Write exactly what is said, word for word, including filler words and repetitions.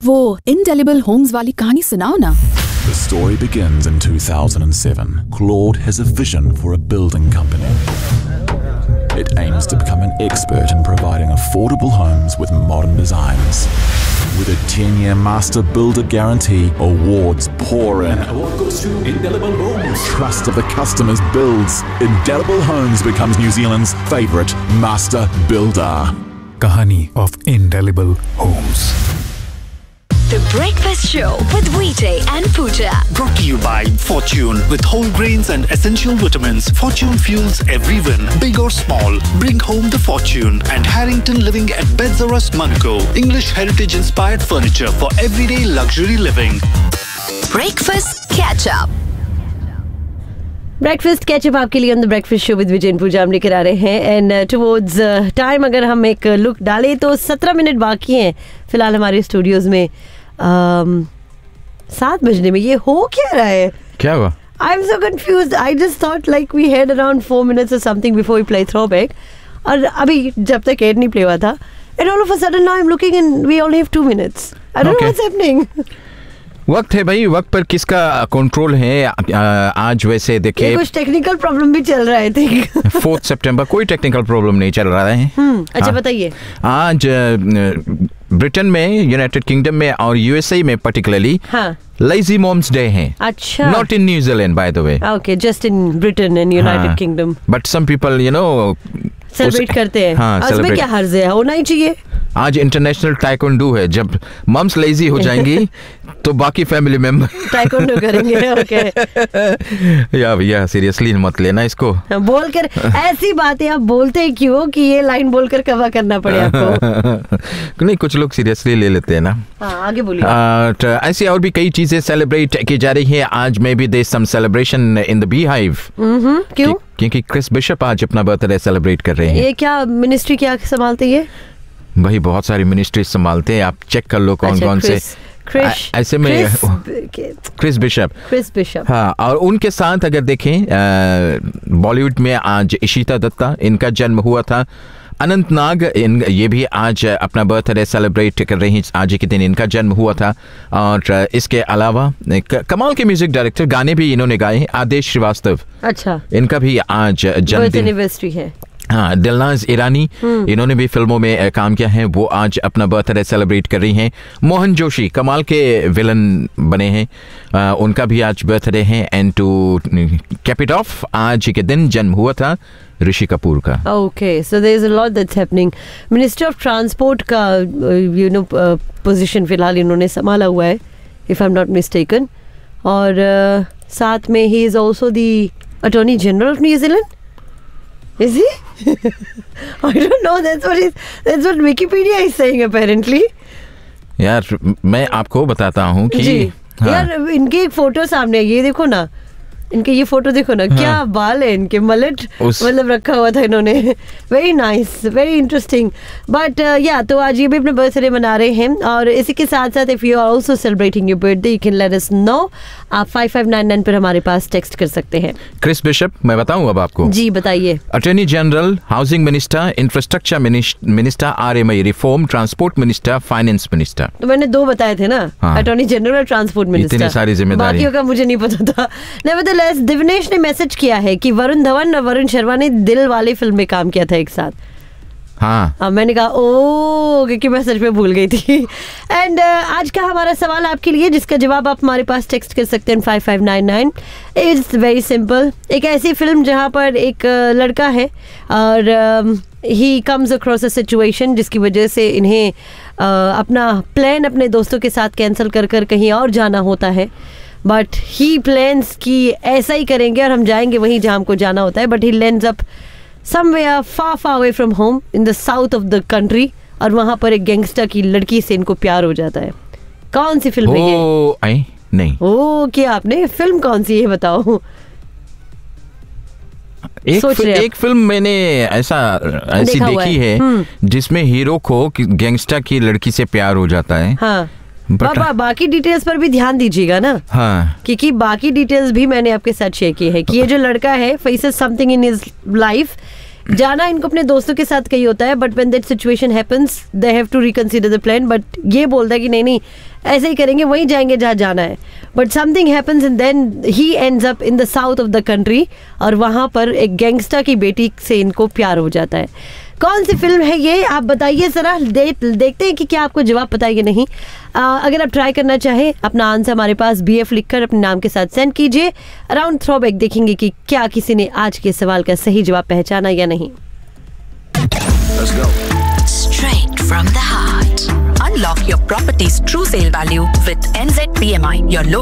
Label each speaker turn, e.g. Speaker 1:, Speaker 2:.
Speaker 1: वो indelible homes वाली कहानी सुनाओ ना।
Speaker 2: The story begins in two thousand seven. Claude has a vision for a building company. It aims to become an expert in providing affordable homes with modern designs. With a ten-year master builder guarantee, awards pour in. Award goes to Indelible Homes. Trust of the customers builds. Indelible Homes becomes New Zealand's favourite master builder.
Speaker 3: Kahani of Indelible Homes.
Speaker 4: The Breakfast Show with Vijay and Pooja.
Speaker 5: Brought to you by Fortune. With whole grains and essential vitamins, Fortune fuels every win, big or small. Bring home the fortune. And Harrington Living at Beds R Us, Monaco. English heritage-inspired furniture for everyday luxury living.
Speaker 4: Breakfast Catch-Up.
Speaker 6: Breakfast catch up आपके लिए on the breakfast show with विजय पूजा हम लेकर आ रहे हैं and towards time अगर हम एक look डालें तो सत्रह मिनट बाकी हैं फिलहाल हमारे स्टूडियोज में um, सात बजने में। ये हो क्या रहा है?
Speaker 7: क्या हुआ?
Speaker 6: I am so confused. I just thought like we had around four minutes और something before we play throwback, और अभी जब तक एड नहीं प्ले हुआ था and all of a sudden now I am looking and we only have two minutes. I don't know what's happening.
Speaker 7: वक्त है भाई, वक्त पर किसका कंट्रोल है आज? वैसे देखे
Speaker 6: कुछ टेक्निकल प्रॉब्लम भी चल रहा है थिंक।
Speaker 7: फोर्थ सितंबर कोई टेक्निकल प्रॉब्लम नहीं चल रहा है।
Speaker 6: अच्छा बताइए।
Speaker 7: आज ब्रिटेन में, यूनाइटेड किंगडम में और यूएसए में पर्टिकुलरली लेजी मॉम्स डे है।
Speaker 6: अच्छा।
Speaker 7: Not in New Zealand by the way.
Speaker 6: Okay, just in Britain and United kingdom.
Speaker 7: But some people you know
Speaker 6: celebrate करते हैं। हाँ, उसमें क्या हर्ज है? होना ही चाहिए।
Speaker 7: आज इंटरनेशनल टाइकोंडो है। जब मम्स लेजी हो जाएंगी तो बाकी फैमिली मेंबर
Speaker 6: टाइकोंडो करेंगे। ओके
Speaker 7: या भैया सीरियसली मत लेना इसको।
Speaker 6: बोलकर ऐसी बातें आप बोलते क्यों कि ये लाइन बोलकर कवर करना पड़े आपको?
Speaker 7: नहीं, कुछ लोग सीरियसली ले लेते हैं ना।
Speaker 6: हाँ, आगे बोलिए।
Speaker 7: ऐसी और भी कई चीजें सेलिब्रेट की जा रही है आज। में भी there some celebration in the bee hive.
Speaker 6: क्यों?
Speaker 7: क्योंकि क्रिस बिशप आज अपना बर्थडे सेलिब्रेट कर रहे हैं।
Speaker 6: ये क्या मिनिस्ट्री क्या संभालते हैं?
Speaker 7: भाई बहुत सारी मिनिस्ट्री संभालते हैं, आप चेक कर लो कौन कौन से। ऐसे में क्रिस बिशप
Speaker 6: क्रिस बिशप
Speaker 7: हाँ। और उनके साथ अगर देखें बॉलीवुड में आज इशिता दत्ता, इनका जन्म हुआ था। अनंत नाग, इन ये भी आज अपना बर्थडे सेलिब्रेट कर रही हैं। आज के दिन इनका जन्म हुआ था। और इसके अलावा कमाल के म्यूजिक डायरेक्टर, गाने भी इन्होंने गाए हैं, आदेश श्रीवास्तव।
Speaker 6: अच्छा,
Speaker 7: इनका भी आज जन्मदिन
Speaker 6: है।
Speaker 7: हाँ, दिलनाज ईरानी, इन्होंने भी फिल्मों में काम किया है, वो आज अपना बर्थडे सेलिब्रेट कर रही हैं। मोहन जोशी कमाल के विलन बने हैं, आ, उनका भी आज बर्थडे है। And to cap it of, आज के दिन जन्म हुआ था ऋषि कपूर का।
Speaker 6: Okay, so there is a lot that's happening. Minister of transport का यू नो पोजीशन फिलहाल इन्होंने संभाला हुआ है, if I am not mistaken. और uh, साथ में he is also the attorney general of New Zealand. Is he? I don't know. That's what is. That's what Wikipedia is saying apparently.
Speaker 7: यार मैं आपको बताता हूँ कि
Speaker 6: जी,
Speaker 7: हाँ।
Speaker 6: यार इनकी एक फोटो सामने है, ये देखो ना, इनके ये फोटो देखो ना, हाँ। क्या बाल है इनके, मलट मतलब रखा हुआ था इन्होंने। Very nice, very interesting. But या तो आज ये भी अपने बर्थडे मना रहे हैं। और इसी के साथ साथ if you are also celebrating your birthday, you can let us know. आप फाइव फाइव नाइन नाइन पर हमारे पास टेक्स्ट कर सकते हैं।
Speaker 7: क्रिस बिशप, मैं बताऊं अब आपको।
Speaker 6: जी बताइए।
Speaker 7: Attorney general, housing minister, infrastructure minister, RMI reform, transport minister, finance minister.
Speaker 6: तो मैंने दो बताए थे ना, अटॉर्नी जनरल और ट्रांसपोर्ट मिनिस्टर।
Speaker 7: इतनी सारी जिम्मेदारी,
Speaker 6: बाकियों का मुझे नहीं पता था। नेवरदलेस दिनेश ने मैसेज किया है कि वरुण धवन और वरुण शर्मा ने दिल वाली फिल्म में काम किया था एक साथ।
Speaker 7: हाँ,
Speaker 6: अब मैंने कहा ओ, क्योंकि मैं सच में भूल गई थी। एंड uh, आज का हमारा सवाल आपके लिए, जिसका जवाब आप हमारे पास टेक्स्ट कर सकते हैं five five nine nine. It's very simple. एक ऐसी फिल्म जहाँ पर एक uh, लड़का है और he comes across a situation जिसकी वजह से इन्हें uh, अपना प्लान अपने दोस्तों के साथ कैंसिल कर कर कहीं और जाना होता है। बट ही प्लान्स कि ऐसा ही करेंगे और हम जाएंगे वहीं जहाँ हमको जाना होता है। But he lands up somewhere far far away from home in the south of the country, और वहाँ पर एक गैंगस्टर की लड़की से इनको प्यार हो जाता है। कौन सी फिल्म है ये?
Speaker 7: ओ, आई नहीं।
Speaker 6: ओ, क्या आपने फिल्म कौन सी है बताओ?
Speaker 7: एक, फि, एक फिल्म मैंने ऐसा ऐसी देखी है, है जिसमें हीरो को गैंगस्टर की लड़की से प्यार हो जाता है।
Speaker 6: हाँ, बाबा बाकी डिटेल्स पर भी ध्यान दीजिएगा ना।
Speaker 7: हाँ,
Speaker 6: क्योंकि बाकी डिटेल्स भी मैंने आपके साथ शेयर की है कि ये जो लड़का है faces something in his life जाना इनको अपने दोस्तों के साथ कहीं होता है, but when that situation happens they have to reconsider the plan. But ये बोलता है कि नहीं नहीं ऐसे ही करेंगे, वहीं जाएंगे जहाँ जाना है. But something happens and then he ends up in the south of the country, और वहाँ पर एक गैंगस्टर की बेटी से इनको प्यार हो जाता है. कौन सी फिल्म है ये, आप बताइए जरा. दे, देखते हैं कि क्या आपको जवाब पता है कि नहीं. आ, अगर आप ट्राई करना चाहें, अपना आंसर हमारे पास बी एफ लिखकर अपने नाम के साथ सेंड कीजिए. अराउंड थ्रोबैक देखेंगे कि क्या किसी ने आज के सवाल का सही जवाब पहचाना या नहीं.
Speaker 4: Straight from the heart. Unlock your property's true sale value with N Z P M I, your local